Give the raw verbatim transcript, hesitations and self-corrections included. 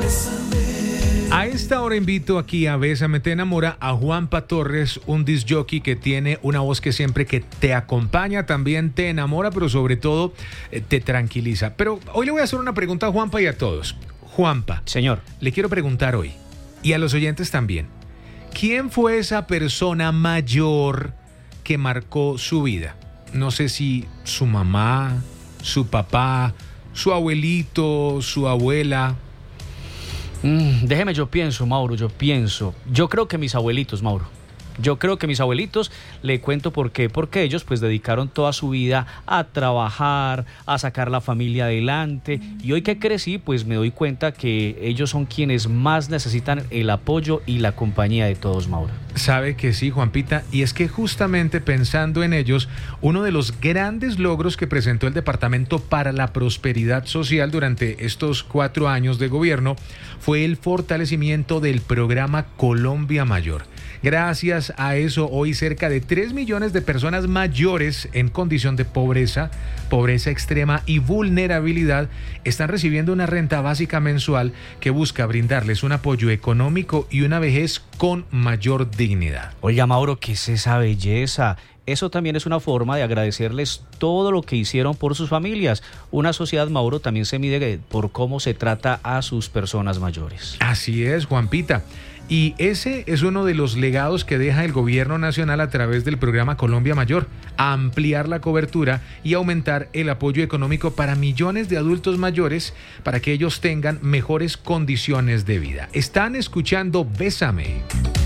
A esta hora invito aquí a Bésame Te Enamora a Juanpa Torres, un disc jockey que tiene una voz que siempre que te acompaña también te enamora, pero sobre todo eh, te tranquiliza. Pero hoy le voy a hacer una pregunta a Juanpa y a todos. Juanpa, señor, le quiero preguntar hoy, y a los oyentes también, ¿quién fue esa persona mayor que marcó su vida? No sé si su mamá, su papá, su abuelito, su abuela. Mm, déjeme, yo pienso, Mauro, yo pienso. Yo creo que mis abuelitos, Mauro. Yo creo que mis abuelitos, le cuento por qué. Porque ellos pues dedicaron toda su vida a trabajar, a sacar la familia adelante. Y hoy que crecí, pues me doy cuenta que ellos son quienes más necesitan el apoyo y la compañía de todos, Mauro. Sabe que sí, Juanpita, y es que justamente pensando en ellos, uno de los grandes logros que presentó el Departamento para la Prosperidad Social durante estos cuatro años de gobierno fue el fortalecimiento del programa Colombia Mayor. Gracias a eso, hoy cerca de tres millones de personas mayores en condición de pobreza, pobreza extrema y vulnerabilidad están recibiendo una renta básica mensual que busca brindarles un apoyo económico y una vejez con mayor dignidad. Oiga, Mauro, ¿qué es esa belleza? Eso también es una forma de agradecerles todo lo que hicieron por sus familias. Una sociedad, Mauro, también se mide por cómo se trata a sus personas mayores. Así es, Juanpita. Y ese es uno de los legados que deja el gobierno nacional a través del programa Colombia Mayor, ampliar la cobertura y aumentar el apoyo económico para millones de adultos mayores para que ellos tengan mejores condiciones de vida. Están escuchando Bésame.